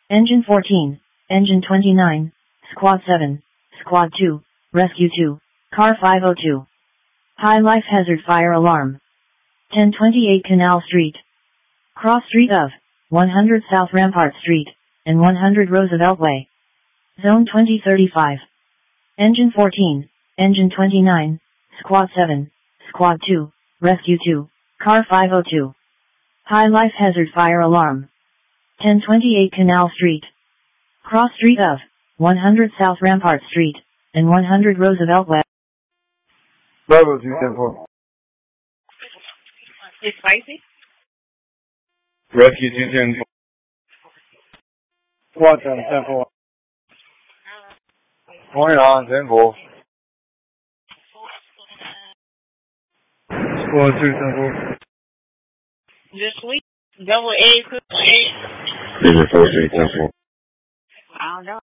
Engine 14, Engine 29, Squad 7, Squad 2, Rescue 2, Car 502. High life hazard fire alarm. 1028 Canal Street. Cross street of 100 South Rampart Street and 100 Roosevelt Way. Zone 2035. Engine 14, Engine 29, Squad 7, Squad 2, Rescue 2, Car 502. High life hazard fire alarm. 1028 Canal Street. Cross street of 100 South Rampart Street and 100 Roosevelt Way. Bravo 274. It's spicy? Rescue 210. Squad 7, 10-4. Point on, 10-4. Squad 2, 10-4. Just sweet. Double A, cook A. Engine 14, 10-4. I don't know.